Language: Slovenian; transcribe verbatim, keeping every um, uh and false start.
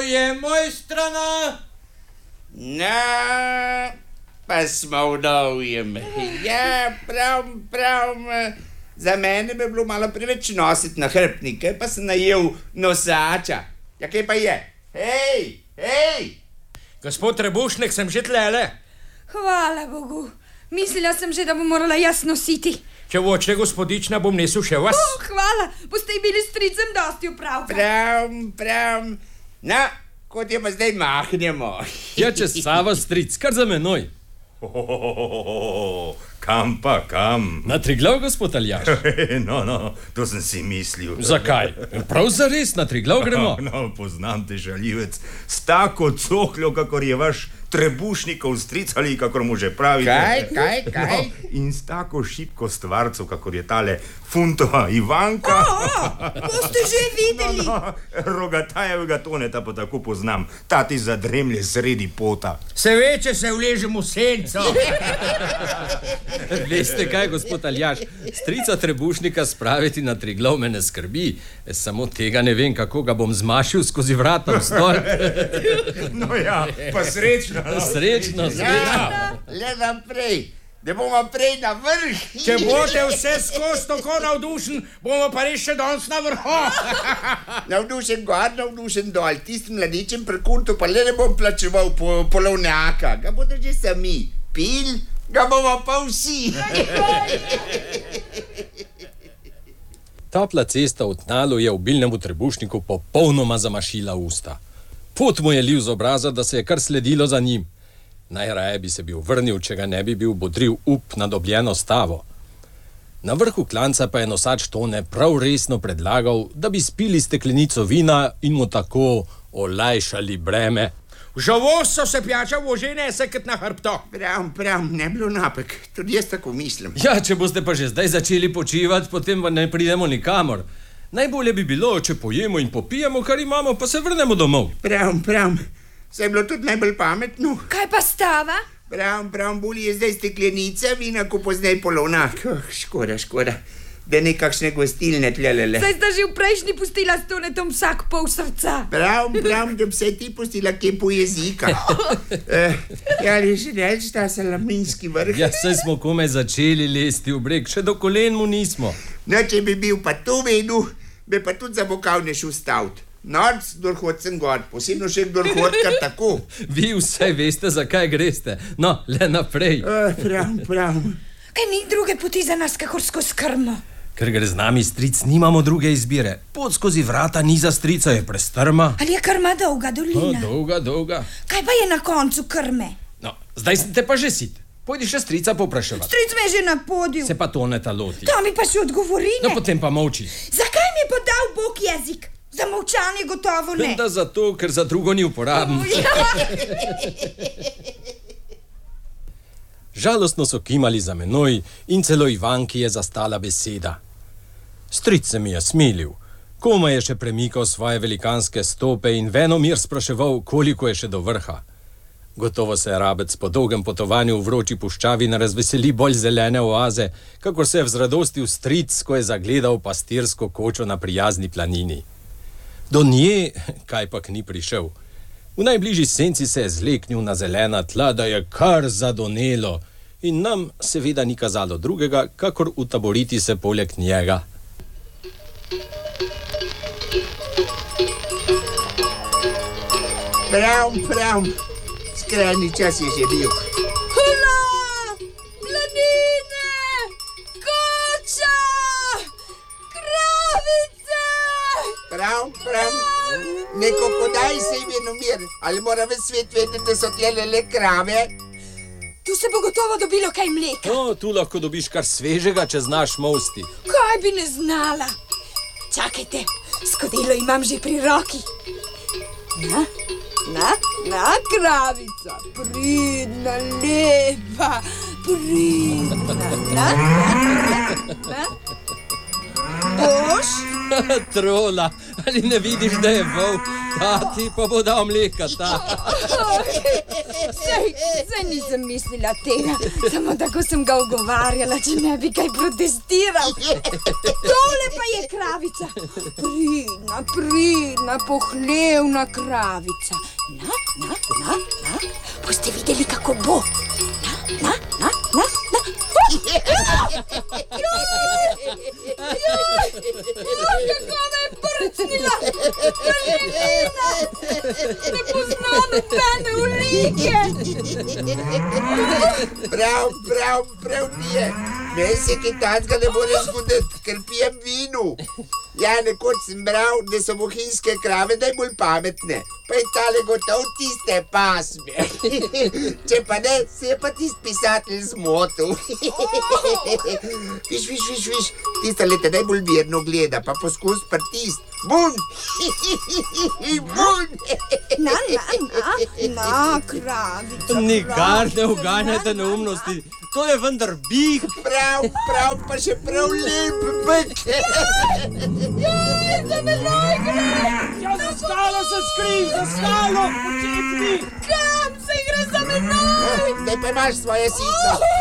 je moj strana. Na, pa smo v novjem. Ja, prav, prav. Za mene bi bilo malo preveč nositi nahrbtnike, pa sem najel nosača. Ja, kaj pa je? Hej, hej! Gospod Trebušnik, sem že tlele. Hvala Bogu. Mislila sem že, da bom morala jaz nositi. Če voče gospodična, bom nesel še vas. Oh, hvala, boste imeli s stricem dosti upravka. Prav, prav. Na, kot je pa zdaj mahnemo. Ja, če Sava stric, kar za menoj. Oh, kam pa, kam? Na Triglav, gospod Aljaž? No, no, to sem si mislil. Zakaj? Prav zares na Triglav gremo? No, no, poznam te žaljivec. S tako cohljo, kakor je vaš Trebušnikov stric, ali kakor mu že pravite. Kaj, kaj, kaj? No, in s tako šibko stvarco, kakor je tale Funtova Ivanka. O, boste že videli. No, no, Rogatajevega Toneta pa tako poznam. Ta ti zadremlje sredi pota. Se veče se vležem v senco. Veste kaj, gospod Aljaž, strica Trebušnika spraviti na Triglav me ne skrbi. Samo tega ne vem, kako ga bom zmašil skozi vrata vzdolj. No ja, pa srečno. Srečno, srečno. Ja, le naprej, da bomo prej na vrh. Če boste vse skozi tako navdušen, bomo pa res še danes na vrhu. Navdušen gor, navdušen dol. Tistim mladičem pri kurtu pa le ne bom plačeval po, polovnjaka. Ga bodo že sami. Pil, ga bomo pa vsi. Topla cesta v tnalu je obilnemu Trebušniku popolnoma zamašila usta. Pot mu je liv z obraza, da se je kar sledilo za njim. Najraje bi se bil vrnil, če ga ne bi bil bodril up na dobljeno stavo. Na vrhu klanca pa je nosač Tone prav resno predlagal, da bi spili steklenico vina in mu tako olajšali breme. V žavost so se pijača vože nese kot na hrbto. Prav, prav, ne bilo napak. Tudi jaz tako mislim. Ja, če boste pa že zdaj začeli počivati, potem pa ne pridemo nikamor. Najbolje bi bilo, če pojemo in popijemo, kar imamo, pa se vrnemo domov. Prav, prav. Se je bilo tudi najbolj pametno. Kaj pa stava? Prav, prav, bolj je zdaj steklenica vina, ko poznaj polovnak. Oh, škoda, škoda. Da nekakšne gostilne tlelele. Zdaj sta že v prejšnji pustila s Tonetom vsak pol srca. Prav, prav, da bi se ti pustila kje po jezika. uh, ja, ali že reč ta Salaminski vrh? Ja, saj smo komaj začeli lesti v breg, še do kolen mu nismo. No, če bi bil pa to vedel, bi pa tudi za bokav ne šel staviti. Noc, kdor hod sem gor, posebno še kdor hod kar tako. Vi vse veste, zakaj greste. No, le naprej. Uh, prav, prav. Kaj ni druge poti za nas, kakor skozi krmo? Ker gre z nami stric, nimamo druge izbire. Pot skozi vrata ni za strica, je prestrma. Ali je krma dolga dolina? O, dolga, dolga. Kaj pa je na koncu krme? No, zdaj ste pa že sit. Pojdi še strica popraševati. Stric me je že napodil. Se pa Toneta loti. To mi pa še odgovori, ne? No, potem pa molči. Zakaj mi je pa dal Bog jezik? Za molčanje gotovo ne. Da zato, ker za drugo ni uporaben. Oh, ja. Žalostno so kimali za menoj in celo Ivanki je zastala beseda. Stric se mi je smilil. Komaj je še premikal svoje velikanske stope in venomir spraševal, koliko je še do vrha. Gotovo se je rabec po dolgem potovanju v vroči puščavi ne razveseli bolj zelene oaze, kakor se je vzradostil stric, ko je zagledal pastirsko kočo na prijazni planini. Do nje, kaj pak ni prišel. V najbližji senci se je zleknil na zelena tla, da je kar zadonelo in nam seveda ni kazalo drugega, kakor utaboriti se poleg njega. Prav, prav. Skrajni čas je že bil. Hula! Planine! Koča! Kravice! Prav, prav. Neko podaj se im je nomir. Ali mora ves svet vedeti, da so tlele le krave? Tu se bo gotovo dobilo kaj mleka. O, tu lahko dobiš kar svežega, če znaš molsti. Kaj bi ne znala? Čakajte, skodelo imam že pri roki. Na, na, na, kravica, pridna, lepa, pridna, na, na, na. Boš? Trola, Ali ne vidiš, da je volk? Ta ti pa bo dal mleka, ta. Sej, sej nisem mislila tega. Samo tako sem ga ugovarjala, če ne bi kaj protestiral. Tole pa je kravica. Pridna, pridna, pohlevna kravica. Na, na, na, na. Boste videli, kako bo. Na, na, na, na, na. Kako me je prcnila! Galina! Ne poznam nobene ulike! Prav, prav, prav nije. Meni se kaj takega ne more zgoditi, ker pijem vinu. Ja, nekoč sem bral, da so bohinjske krave najbolj pametne. Pa je tale gotov tiste pasme. Če pa ne, se je pa tist pisatelj zmotil. Viš, viš, viš, viš, tista leta najbolj mirno gleda, pa poskus prtist. Bun! Bun! Na, na, na, na, kravica. Nikar ne uganjate neumnosti. To je vendar bih. Prav, prav, pa še prav lep bek. Jaj, za menoj gre! Ja, za skalo se skrij, za skalo! Počepni! Kam se gre za menoj? Zdaj pa imaš svoje sitno.